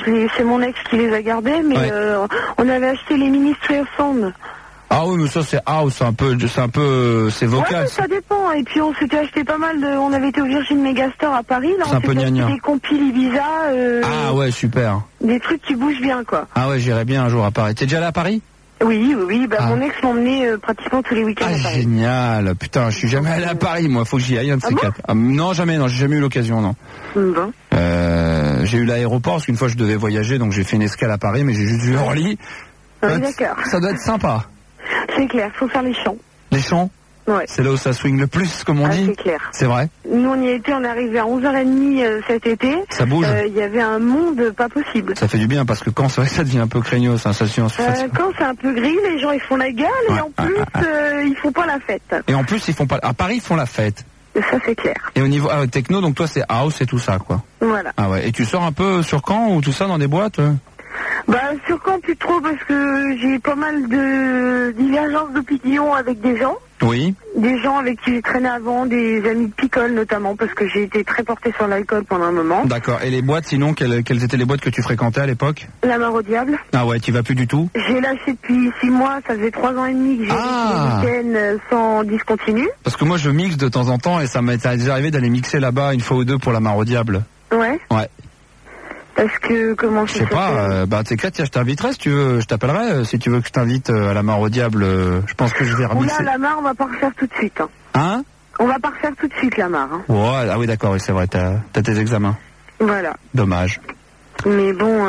c'est mon ex qui les a gardés, mais on avait acheté les Ministry of Sound. Ah oui, mais ça c'est house, c'est vocal. Ouais, ça dépend. Et puis on s'était acheté pas mal on avait été au Virgin Megastore à Paris, là c'est on s'était acheté des compiles Ibiza. Ah ouais, super. Des trucs qui bougent bien, quoi. Ah ouais, j'irai bien un jour à Paris. T'es déjà allé à Paris? Oui, mon ex m'emmenait pratiquement tous les week-ends à Paris. Génial. Putain, je suis jamais allé à Paris, moi, faut que j'y aille, un de ces quatre. Non, jamais, j'ai jamais eu l'occasion, non. Bon. J'ai eu l'aéroport, parce qu'une fois je devais voyager, donc j'ai fait une escale à Paris, mais j'ai juste vu Orly. Oui, d'accord. Ça doit être sympa. C'est clair, faut faire les champs. Les champs? Ouais. C'est là où ça swing le plus, comme on dit. C'est clair. C'est vrai. Nous, on y a été, on est arrivé à 11h30 cet été. Ça bouge. Il y avait un monde pas possible. Ça fait du bien, parce que quand c'est vrai que ça devient un peu craignos, sensation. Quand c'est un peu gris, les gens ils font la gueule, et en plus, ils font pas la fête. Et en plus, ils font pas. À Paris, ils font la fête. Ça, c'est clair. Et au niveau techno, donc toi, c'est house et tout ça, quoi. Voilà. Ah ouais. Et tu sors un peu sur Caen ou tout ça dans des boîtes? Sur Caen, plus trop, parce que j'ai pas mal de divergences d'opinion avec des gens. Oui. Des gens avec qui j'ai traîné avant, des amis de picole notamment, parce que j'ai été très portée sur l'alcool pendant un moment. D'accord. Et les boîtes, sinon, quelles étaient les boîtes que tu fréquentais à l'époque? La Mare au Diable. Ah ouais, tu vas plus du tout? J'ai lâché depuis 6 mois, ça faisait 3 ans et demi que j'ai fait le week-end sans discontinu. Parce que moi, je mixe de temps en temps, et ça m'est déjà arrivé d'aller mixer là-bas une fois ou deux pour la Mare au Diable. Ouais. Ouais. Parce que, comment je sais pas, t'es clair, je t'inviterai si tu veux, je t'appellerai si tu veux que je t'invite à la Mare au Diable, je pense que je vais remixer. Oula, la Mare, on va pas refaire tout de suite. Hein? On va pas refaire tout de suite la Mare. Ouais, ah oui d'accord, oui, c'est vrai, t'as tes examens. Voilà. Dommage. Mais bon,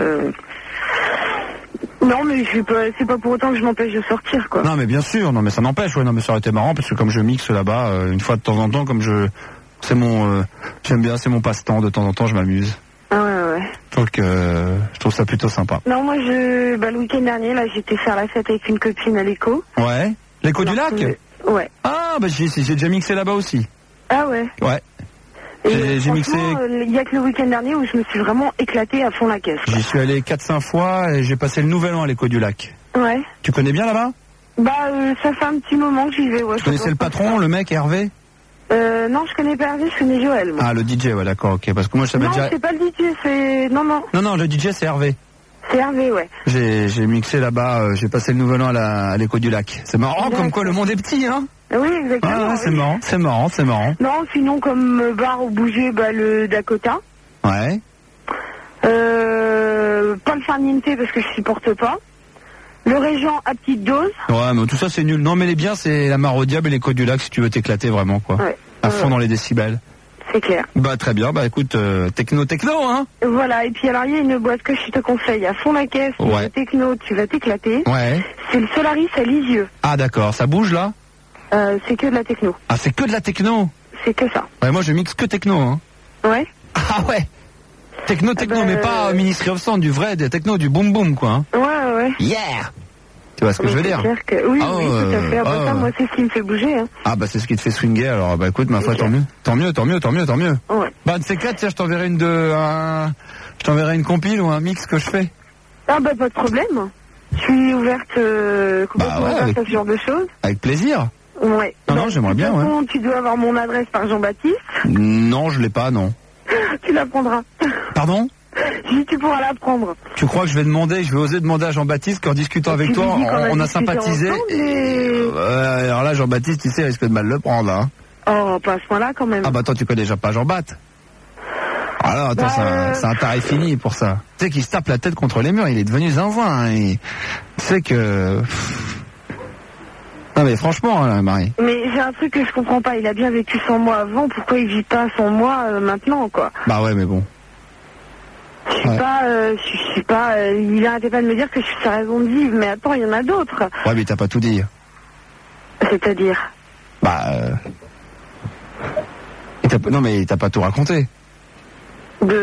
non mais c'est pas pour autant que je m'empêche de sortir, quoi. Non mais bien sûr, non mais ça n'empêche, ouais, non mais ça aurait été marrant, parce que comme je mixe là-bas, une fois de temps en temps, comme c'est mon, j'aime bien, c'est mon passe-temps, de temps en temps je m'amuse. Ah ouais. Je trouve ça plutôt sympa. Non, moi le week-end dernier, là, j'étais faire la fête avec une copine à l'écho. Ouais. L'écho du lac? Ouais. Ah, j'ai déjà mixé là-bas aussi. Ah ouais. Ouais. J'ai mixé. Il y a que le week-end dernier où je me suis vraiment éclaté à fond la caisse. J'y suis allé 4-5 fois et j'ai passé le nouvel an à l'écho du lac. Ouais. Tu connais bien là-bas? Ça fait un petit moment que j'y vais, ouais. Tu connaissais le patron, le mec, Hervé? Non, je connais pas Hervé, je connais Joël. Moi. Ah, le DJ, ouais, d'accord, ok. Parce que moi, je savais déjà. Non, c'est pas le DJ, c'est. Non. Non, le DJ, c'est Hervé. C'est Hervé, ouais. J'ai mixé là-bas, j'ai passé le nouvel an à l'écho du lac. C'est marrant, comme quoi le monde est petit, hein? Oui, exactement. Ah, c'est marrant. Non, sinon, comme bar ou bouger, le Dakota. Ouais. Pas le Farniente parce que je supporte pas. Le Régent à petite dose. Ouais, mais tout ça c'est nul. Non, mais les biens, c'est la Mare au Diable et l'écho du lac si tu veux t'éclater vraiment, quoi. Ouais. À fond dans les décibels. C'est clair. Très bien, écoute, techno, hein. Voilà, et puis alors il y a une boîte que je te conseille à fond la caisse, ouais. Techno, tu vas t'éclater. Ouais. C'est le Solaris à Lisieux. Ah d'accord, ça bouge là? C'est que de la techno. Ah, c'est que de la techno? C'est que ça. Ouais, moi je mixe que techno, hein. Ouais. Ah ouais. Techno, mais pas Ministry of Sound, du vrai, des techno, du boom boom, quoi. Hein. Ouais. Yeah. Tu vois ce que je veux dire? Que... Oui, tout à fait. Ça, moi, c'est ce qui me fait bouger. Hein. Ah, c'est ce qui te fait swinguer. Alors, écoute, ma foi, tant mieux. Tant mieux. Ouais. De ces quatre, tiens, je t'enverrai une compile ou un mix que je fais. Ah, pas de problème. Je suis ouverte, complètement ouverte à ce genre de choses. Avec plaisir. Ouais. Non, j'aimerais bien, ouais. Tu dois avoir mon adresse par Jean-Baptiste. Non, je l'ai pas, non. Tu la prendras. Pardon? Tu pourras la prendre. Tu crois que je vais oser demander à Jean-Baptiste qu'en discutant avec toi, on a sympathisé. Alors là, Jean-Baptiste, tu sais, il risque de mal le prendre, hein. Oh, pas à ce point-là, quand même. Ah toi, tu connais déjà pas Jean-Baptiste. Alors, attends, c'est un tarif fini pour ça. Tu sais qu'il se tape la tête contre les murs, il est devenu zinzin, hein. Tu sais que... Non mais franchement, Marie. Mais j'ai un truc que je comprends pas, il a bien vécu sans moi avant, pourquoi il vit pas sans moi maintenant, quoi. Ouais, mais bon. Je suis pas, il arrêtait pas de me dire que je suis sa raison de vivre, mais attends, il y en a d'autres. Ouais, mais t'as pas tout dit. C'est-à-dire? Non mais t'as pas tout raconté. Oui.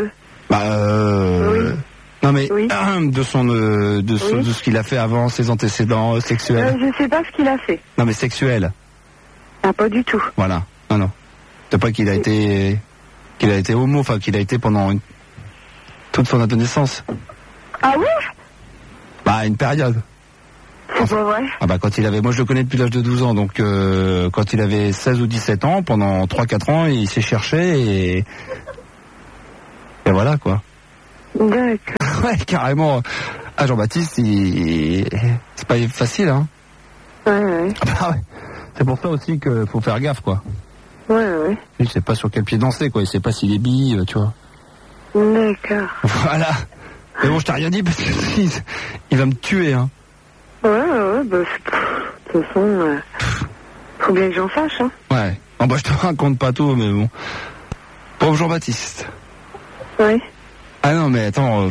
Non mais de ce qu'il a fait avant, ses antécédents sexuels. Je sais pas ce qu'il a fait. Non mais sexuel. Ah, pas du tout. Voilà. Non. T'as pas qu'il a été homo, enfin qu'il a été pendant toute son adolescence. Ah oui? Une période. C'est pas vrai? Quand il avait, moi je le connais depuis l'âge de 12 ans, donc quand il avait 16 ou 17 ans, pendant 3-4 ans, il s'est cherché et voilà quoi. D'accord. Ouais, carrément. Ah, Jean-Baptiste, c'est pas facile, hein. Ouais. Ah bah ouais. C'est pour ça aussi qu'il faut faire gaffe, quoi. Ouais. Il sait pas sur quel pied danser, quoi. Il sait pas s'il est bille, tu vois. D'accord. Voilà. Mais bon, je t'ai rien dit parce que il va me tuer, hein. Ouais, bah, de toute façon, faut bien que j'en sache, hein. Ouais. Bon, bah, je te raconte pas tout, mais bon. Pauvre Jean-Baptiste. Oui. Ah non, mais attends.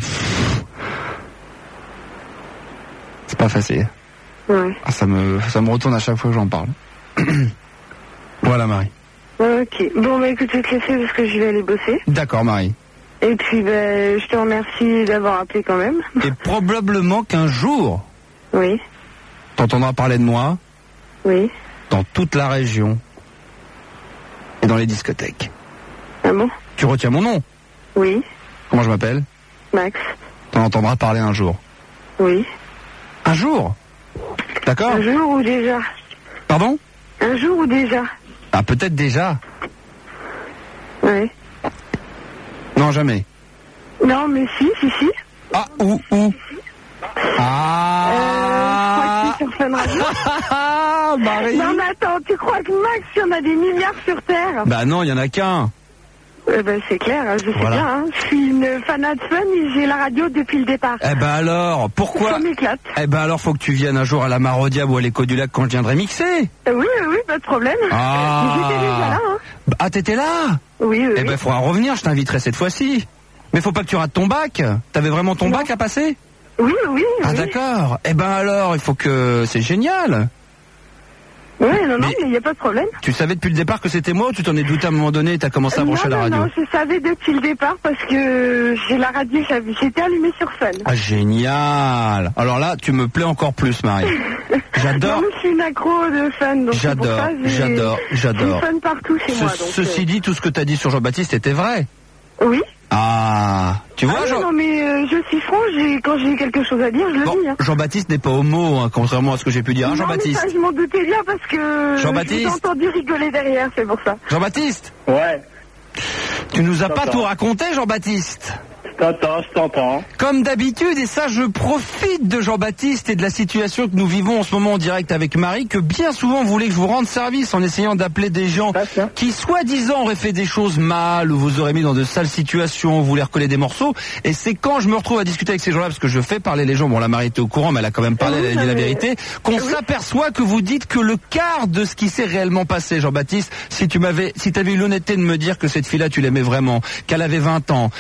C'est pas facile. Ouais. Ah, ça me retourne à chaque fois que j'en parle. Voilà, Marie. Ok. Bon, bah, écoute, je vais te laisser parce que je vais aller bosser. D'accord, Marie. Et puis, je te remercie d'avoir appelé quand même. Et probablement qu'un jour, Oui. t'entendras parler de moi Oui. dans toute la région et dans les discothèques. Ah bon? Tu retiens mon nom? Oui. Comment je m'appelle? Max. T'en entendras parler un jour. Oui. Un jour? D'accord? Un jour ou déjà? Pardon? Un jour ou déjà? Ah, peut-être déjà. Oui. Non, jamais. Non, mais si. Ah, où? Ah! Je crois que c'est sur Fun Radio. Ah, Marie! Non, mais attends, tu crois que Max, il y en a des milliards sur Terre? Bah non, il y en a qu'un. C'est clair, je sais Voilà. bien. Hein. Je suis une fanat de Fun et j'ai la radio depuis le départ. Eh ben alors, pourquoi? Ça m'éclate. Eh ben alors, faut que tu viennes un jour à la Maraudiable ou à l'Écho du Lac quand je viendrai mixer. Oui, pas de problème. Ah. Mais j'étais déjà là, hein. Ah, t'étais là? Oui. Eh ben, faudra revenir, je t'inviterai cette fois-ci. Mais faut pas que tu rates ton bac. T'avais vraiment ton bac à passer? Oui. Ah, d'accord. Eh ben alors, il faut que... C'est génial. Oui, non, mais il n'y a pas de problème. Tu savais depuis le départ que c'était moi ou tu t'en es douté à un moment donné et t'as commencé à brancher la radio? Non, je savais depuis le départ parce que j'ai la radio, j'étais allumée sur Fun. Ah, génial. Alors là, tu me plais encore plus, Marie. J'adore. Non, je suis une accro de Fun. Donc J'adore. J'ai Fun partout chez moi. Donc, Ceci dit, tout ce que t'as dit sur Jean-Baptiste était vrai. Oui. Ah, tu vois, non, mais je suis franc, quand j'ai quelque chose à dire, je le dis. Hein. Jean-Baptiste n'est pas homo, hein, contrairement à ce que j'ai pu dire. Hein, Jean-Baptiste. Mais ça, je m'en doutais bien parce que Jean-Baptiste. je vous ai entendu rigoler derrière, c'est pour ça. Jean-Baptiste. Ouais. Tu nous as pas tout raconté, Jean-Baptiste. Je t'entends. Comme d'habitude, et ça je profite de Jean-Baptiste et de la situation que nous vivons en ce moment en direct avec Marie, que bien souvent vous voulez que je vous rende service en essayant d'appeler des gens qui soi-disant auraient fait des choses mal ou vous auraient mis dans de sales situations, vous les recollez des morceaux, et c'est quand je me retrouve à discuter avec ces gens-là, parce que je fais parler les gens, bon la Marie était au courant mais elle a quand même parlé, elle a dit la vérité, qu'on s'aperçoit que vous dites que le quart de ce qui s'est réellement passé, Jean-Baptiste. Si t'avais eu l'honnêteté de me dire que cette fille-là tu l'aimais vraiment, qu'elle avait 20 ans,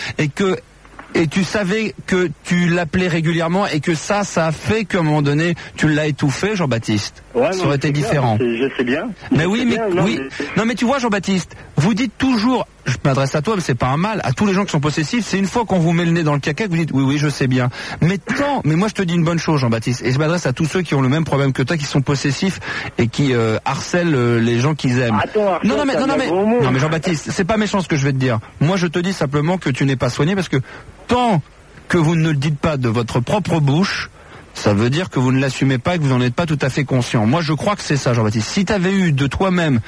et tu savais que tu l'appelais régulièrement et que ça a fait qu'à un moment donné, tu l'as étouffé, Jean-Baptiste. Ouais, ça aurait été différent. Je sais bien. Mais oui, non, mais tu vois, Jean-Baptiste, vous dites toujours, je m'adresse à toi, mais c'est pas un mal, à tous les gens qui sont possessifs, c'est une fois qu'on vous met le nez dans le caca que vous dites, oui, je sais bien. Mais moi je te dis une bonne chose, Jean-Baptiste, et je m'adresse à tous ceux qui ont le même problème que toi, qui sont possessifs et qui harcèlent les gens qu'ils aiment. Non, mais Jean-Baptiste, c'est pas méchant ce que je vais te dire. Moi je te dis simplement que tu n'es pas soigné parce que tant que vous ne le dites pas de votre propre bouche, ça veut dire que vous ne l'assumez pas et que vous n'en êtes pas tout à fait conscient. Moi, je crois que c'est ça, Jean-Baptiste. Si tu avais eu de toi-même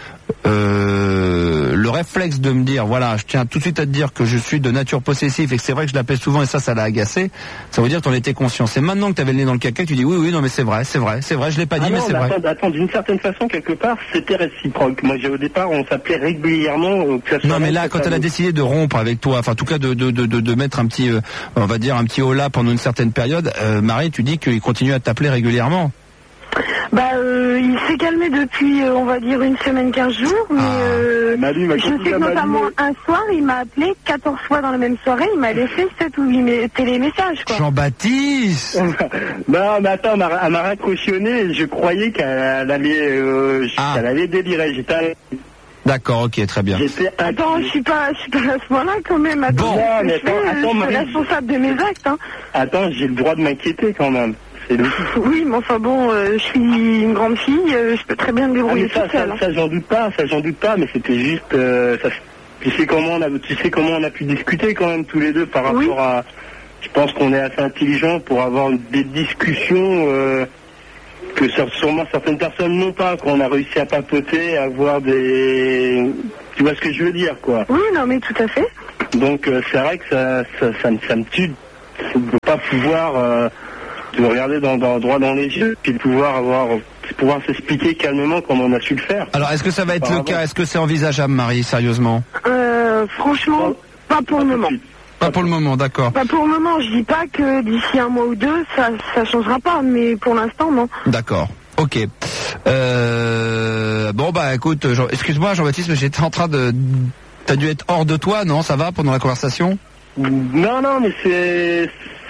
le réflexe de me dire, voilà, je tiens tout de suite à te dire que je suis de nature possessive et que c'est vrai que je l'appelle souvent et ça l'a agacé, ça veut dire que tu en étais conscient. C'est maintenant que tu avais le nez dans le caca que tu dis, oui, non mais c'est vrai, je l'ai pas dit, mais c'est vrai. Attends, d'une certaine façon, quelque part, c'était réciproque. Moi, au départ, on s'appelait régulièrement. Non, mais là, quand elle a décidé de rompre avec toi, enfin, en tout cas, de mettre un petit, on va dire, un petit holà pendant une certaine période, Marie, tu dis qu'il continue à t'appeler régulièrement. Il s'est calmé depuis, on va dire, une semaine, 15 jours, mais je sais que notamment un soir, il m'a appelé 14 fois dans la même soirée, il m'a laissé 7 ou 8 télémessages, quoi. Jean-Baptiste. Non, mais attends, elle m'a raccrochonné et je croyais qu'elle allait délirer. D'accord, ok, très bien. Attends, je suis pas à ce point-là quand même. Attends, je suis responsable de mes actes, hein. Attends, j'ai le droit de m'inquiéter quand même. Oui, mais enfin bon, je suis une grande fille, je peux très bien me débrouiller toute seule. Ça j'en doute pas, mais c'était juste, tu sais comment on a pu discuter quand même tous les deux par rapport à, je pense qu'on est assez intelligents pour avoir des discussions que sûrement certaines personnes n'ont pas, qu'on a réussi à papoter, à avoir des, tu vois ce que je veux dire, quoi. Oui, non mais tout à fait. Donc c'est vrai que ça me tue c'est de pas pouvoir de regarder droit dans les yeux, puis de pouvoir s'expliquer calmement comme on a su le faire. Alors, est-ce que ça va être le cas? Est-ce que c'est envisageable, Marie, sérieusement? Franchement, pas pour le moment. Pas pour le moment, d'accord. Pas pour le moment, je dis pas que d'ici un mois ou deux, ça changera pas, mais pour l'instant, non. D'accord. Ok. Bon, bah, écoute, excuse-moi, Jean-Baptiste, mais j'étais en train de... T'as dû être hors de toi, non? Ça va, pendant la conversation? Non, mais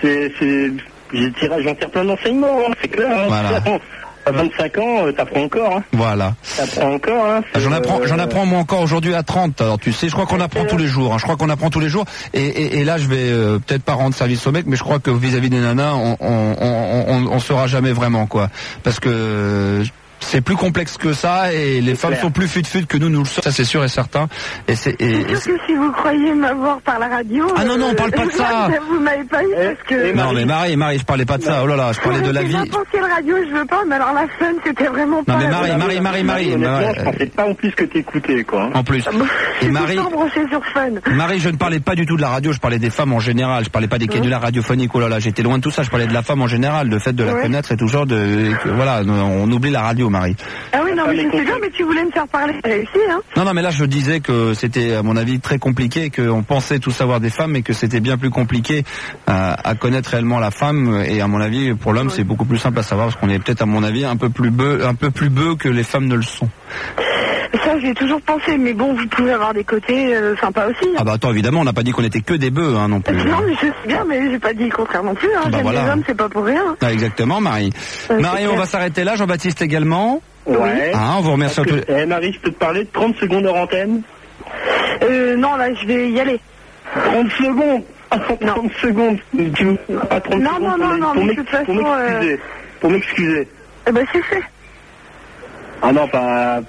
j'en tire plein d'enseignements, hein, c'est clair. Hein, voilà. À 25 ans, t'apprends encore. Hein. Voilà. T'apprends encore. Hein, j'en apprends moi encore aujourd'hui à 30. Alors tu sais, je crois qu'on apprend tous les jours. Hein, je crois qu'on apprend tous les jours. Et là, je vais peut-être pas rendre service au mec, mais je crois que vis-à-vis des nanas, on saura jamais vraiment quoi. Parce que c'est plus complexe que ça et les femmes sont plus fut-fut que nous le sommes, ça c'est sûr et certain. C'est sûr que si vous croyez m'avoir par la radio... Ah non, on parle pas de ça. Vous m'avez pas eu parce que... Non mais Marie, je parlais pas de ça. Oh là là, je parlais de la vie. N'importe quelle radio, je veux pas, mais alors la fun, c'était vraiment pas... Non mais Marie. Je pensais pas en plus que t'écoutais quoi. En plus. Et Marie... sur Fun. Marie, je ne parlais pas du tout de la radio, je parlais des femmes en général. Je parlais pas des canulars radiophoniques. Oh là là, j'étais loin de tout ça. Je parlais de la femme en général, le fait de la connaître et tout genre de... Voilà, on oublie la radio, Marie. Ah oui, non, mais je sais bien, mais tu voulais me faire parler, t'as réussi, hein. Non, mais là, je disais que c'était, à mon avis, très compliqué, qu'on pensait tout savoir des femmes, mais que c'était bien plus compliqué à connaître réellement la femme. Et à mon avis, pour l'homme, c'est beaucoup plus simple à savoir, parce qu'on est peut-être, à mon avis, un peu plus bœufs que les femmes ne le sont. Ça, j'ai toujours pensé, mais bon, vous pouvez avoir des côtés sympas aussi. Hein. Ah bah attends, évidemment, on n'a pas dit qu'on était que des bœufs, hein, non plus. Non, mais je sais bien, mais j'ai pas dit le contraire non plus. Hein. Bah, j'aime les hommes, c'est pas pour rien. Ah, exactement, Marie. Marie, on va s'arrêter là, Jean-Baptiste également. Ouais. Ah, on vous remercie. Marie, je peux te parler de 30 secondes hors antenne? Non, là, je vais y aller. 30 secondes. 30 secondes. Pas 30 non, secondes. Non, mais de toute façon... Pour m'excuser. Eh ben, c'est fait. Ah non, pas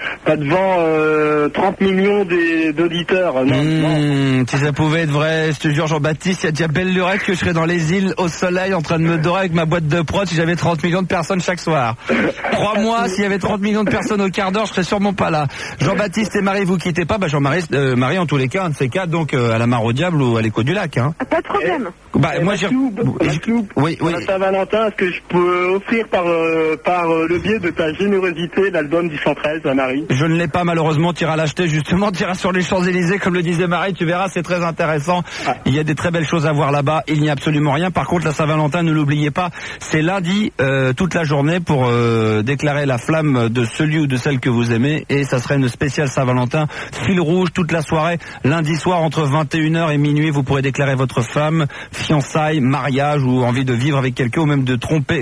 devant 30 millions d'auditeurs. Non. Si ça pouvait être vrai, je te jure, Jean-Baptiste, il y a déjà belle lurette que je serais dans les îles au soleil en train de me dorer avec ma boîte de prod si j'avais 30 millions de personnes chaque soir. Crois-moi, s'il y avait 30 millions de personnes au quart d'heure, je serais sûrement pas là. Jean-Baptiste et Marie, vous quittez pas. Bah Marie, en tous les cas, un de ces cas, donc à la Mare au Diable ou à l'Écho du Lac. Hein. Pas de problème. Moi, oui. À Saint-Valentin, est-ce que je peux offrir par le biais de ta générosité l'album du 113 à Marie? Je ne l'ai pas malheureusement, tu iras l'acheter justement, tu iras sur les Champs-Élysées comme le disait Marie, tu verras, c'est très intéressant. Il y a des très belles choses à voir là-bas, il n'y a absolument rien. Par contre, la Saint-Valentin, ne l'oubliez pas, c'est lundi toute la journée pour déclarer la flamme de celui ou de celle que vous aimez, et ça serait une spéciale Saint-Valentin, fil rouge toute la soirée, lundi soir entre 21h et minuit, vous pourrez déclarer votre flamme, fiançailles, mariage ou envie de vivre avec quelqu'un ou même de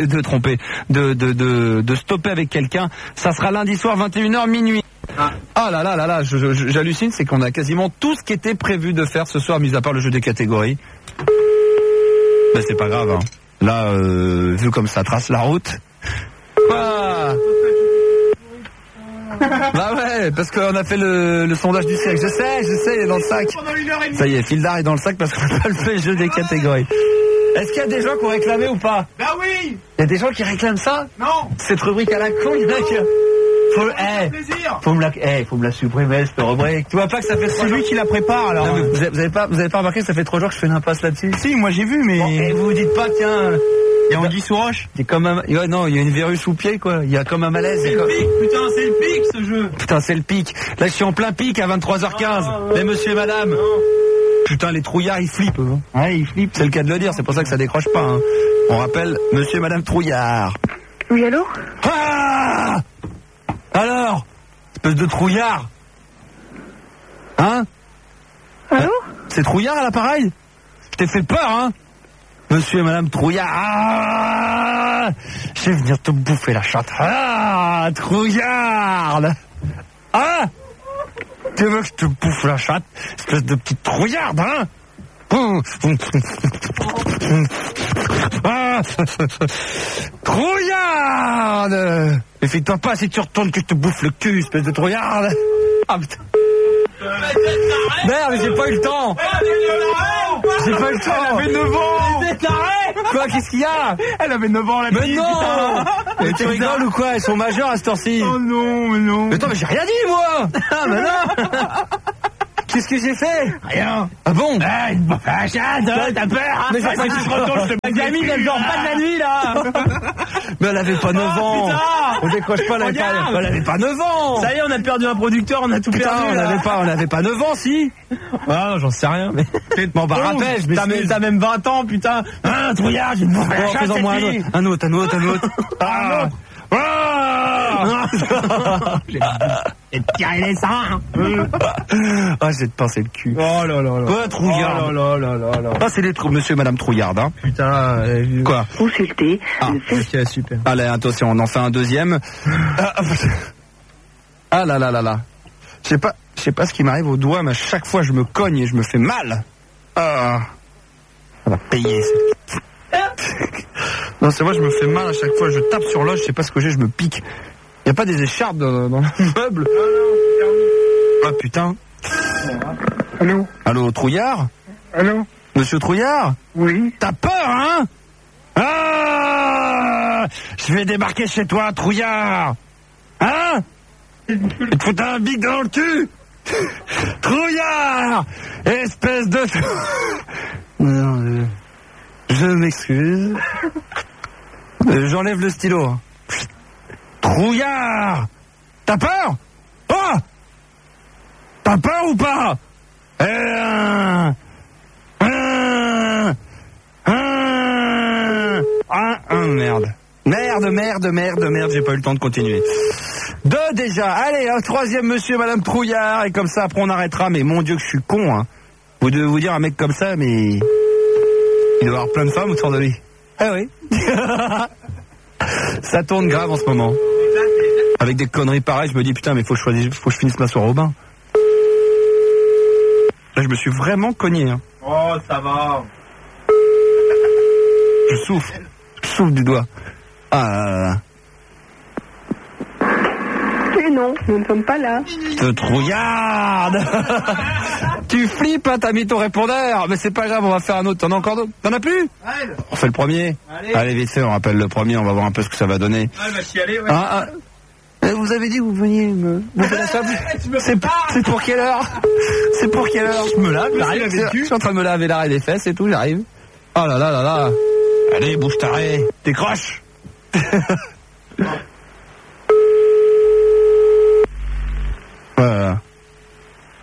stopper avec quelqu'un. Ça sera lundi soir 21h minuit. Ah là, j'hallucine, c'est qu'on a quasiment tout ce qui était prévu de faire ce soir, mis à part le jeu des catégories. Ben c'est pas grave, hein. Là, vu comme ça trace la route. Ah. Bah ouais, parce qu'on a fait le sondage du siècle. Je sais, il est dans le sac. Ça y est, Fildar est dans le sac parce qu'on a pas fait le jeu des catégories. Est-ce qu'il y a des gens qui ont réclamé ou pas? Bah oui. Il y a des gens qui réclament ça? Non. Cette rubrique à la con, il y en a qui... Faut me la supprimer cette rubrique. Tu vois pas que ça fait c'est lui qui la prépare alors. Non, mais vous avez pas remarqué que ça fait 3 jours que je fais une impasse là-dessus? Si, moi j'ai vu, mais... Bon, et vous dites pas, tiens... Il y a Anguille sous roche. C'est comme un... Ouais, non, il y a une verrue sous pied, quoi. Il y a comme un malaise. C'est le pic, putain, c'est le pic, ce jeu. Putain, c'est le pic. Là, je suis en plein pic à 23h15. Les monsieur et madame. Non. Putain, les trouillards, ils flippent. Hein. Ouais, ils flippent. C'est le cas de le dire, c'est pour ça que ça décroche pas. Hein. On rappelle monsieur et madame Trouillard. Oui, allô? Ah! Alors? Espèce de trouillard. Hein? Allô? C'est Trouillard à l'appareil? Je t'ai fait peur, hein? Monsieur et madame Trouillard. Ah, je vais venir te bouffer la chatte. Ah, trouillarde. Ah, tu veux que je te bouffe la chatte, espèce de petite trouillarde, hein? Ah, trouillarde. Méfie-toi pas si tu retournes que je te bouffe le cul, espèce de trouillarde. Ah putain. Merde, mais j'ai pas eu le temps. J'ai pas eu le temps. Elle avait 9 ans. Quoi, qu'est-ce qu'il y a? Elle avait 9 ans, la petite. Mais non. Mais tu rigoles ou quoi? Elles sont majeures à cette heure-ci. Oh non, mais non. Mais attends, mais j'ai rien dit, moi. Ah, mais non. Qu'est-ce que j'ai fait? Rien. Ah bon? T'as peur, hein? Mais si je retourne, je te Gamine, elle dort pas de la nuit, là. Mais elle avait pas 9 ans. Putain. On décroche pas, elle avait pas 9 ans. Ça y est, on a perdu un producteur, on a tout Putain, perdu. on avait pas 9 ans, si. Ah, j'en sais rien, mais. Bon, bah, rappelle, je m'excuse. T'as même 20 ans, putain. Hein, trouillard, j'ai une bouffe. Faisons-moi un autre. Ah, j'ai tiré les seins. Ah, j'ai de pincer le cul. Oh là là là. Quoi, Trouillard? Oh là là là là. Ah, c'est les trous, monsieur et madame Trouillard, hein. Putain. Quoi? Consultez. Ok, super. Allez, attention, on en fait un deuxième. Ah là là là là. Je sais pas ce qui m'arrive au doigt, mais à chaque fois je me cogne et je me fais mal. Ah. Ça va payer. Non, c'est vrai, je me fais mal à chaque fois. Je tape sur l'os, je sais pas ce que j'ai, je me pique. Y a pas des écharpes dans le meuble? Ah putain. Allô? Allô, Trouillard? Allô? Monsieur Trouillard? Oui? T'as peur, hein? Ah! Je vais débarquer chez toi, Trouillard! Hein? Et te foutre un bic dans le cul! Trouillard! Espèce de... Non, je m'excuse. J'enlève le stylo. Trouillard! T'as peur? Oh! T'as peur ou pas? Merde, j'ai pas eu le temps de continuer. Deux déjà, allez, un troisième monsieur et madame Trouillard, et comme ça après on arrêtera, mais mon Dieu que je suis con, hein. Vous devez vous dire un mec comme ça, mais... il doit avoir plein de femmes autour de lui. Ah oui. Ça tourne grave en ce moment. Avec des conneries pareilles, je me dis putain, mais faut que je finisse ma soirée au bain. Là, je me suis vraiment cogné, hein. Oh, ça va. Je souffle du doigt. Ah. Et non, nous ne sommes pas là. Te trouillarde. Tu flippes, hein, t'as mis ton répondeur. Mais c'est pas grave, on va faire un autre. T'en as encore d'autres? T'en as plus? On fait le premier. Allez, vite fait, on rappelle le premier, on va voir un peu ce que ça va donner. Ah, elle va chialer, ouais. Vous avez dit que vous veniez me faire la table. C'est pour quelle heure? C'est pour quelle heure? Je me lave, j'arrive. Je suis en train de me laver l'arrêt des fesses et tout, j'arrive. Oh là là là là. Allez, bouge taré. Décroche.